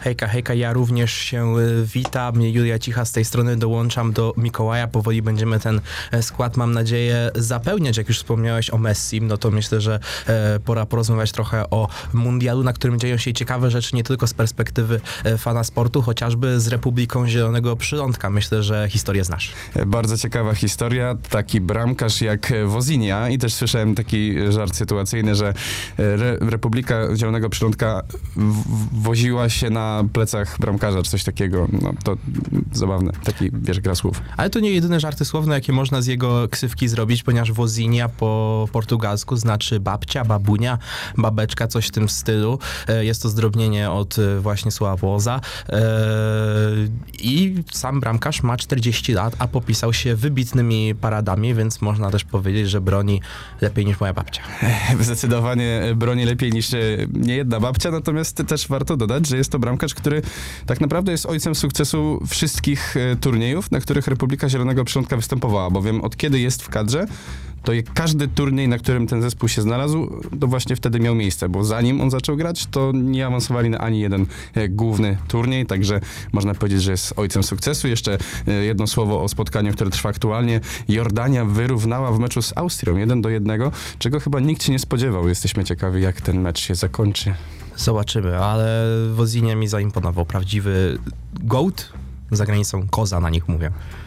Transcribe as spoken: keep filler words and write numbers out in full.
Hejka, hejka, ja również się y, witam. Julia Cicha z tej strony, dołączam do Mikołaja. Powoli będziemy ten e, skład, mam nadzieję, zapełniać. Jak już wspomniałeś o Messim, no to myślę, że e, pora porozmawiać trochę o mundialu, na którym dzieją się ciekawe rzeczy, nie tylko z perspektywy e, fana sportu, chociażby z Republiką Zielonego Przylądka. Myślę, że historię znasz. Bardzo ciekawa historia. Taki bramkarz jak Wozinia i też słyszałem taki żart sytuacyjny, że Re- Republika Zielonego Przylądka w- woziła się na plecach bramkarza, czy coś takiego. No to zabawne. Taki, wiesz, gra słów. Ale to nie jedyne żarty słowne, jakie można z jego ksywki zrobić, ponieważ Wozinia po portugalsku znaczy babcia, babunia, babeczka, coś w tym stylu. E, Jest to zdrobnienie od e, właśnie słowa woza. E, I sam bramkarz ma czterdzieści lat, a popisał się wybitnymi paradami, więc można też powiedzieć, że broni lepiej niż moja babcia. Zdecydowanie broni lepiej niż e, niejedna babcia, natomiast też warto dodać, że jest to bramkarz, który tak naprawdę jest ojcem sukcesu wszystkich e, turniejów, na których Republika Zielonego Przylądka występowała, bowiem od kiedy jest w kadrze, to je- każdy turniej, na którym ten zespół się znalazł, to właśnie wtedy miał miejsce, bo zanim on zaczął grać, to nie awansowali na ani jeden e, główny turniej, także można powiedzieć, że jest ojcem sukcesu. Jeszcze e, jedno słowo o spotkaniu, które trwa aktualnie. Jordania wyrównała w meczu z Austrią jeden do jednego, czego chyba nikt się nie spodziewał. Jesteśmy ciekawi, jak ten mecz się zakończy. Zobaczymy, ale Wozinia mi zaimponował. Prawdziwy gołd, za granicą koza na nich mówię.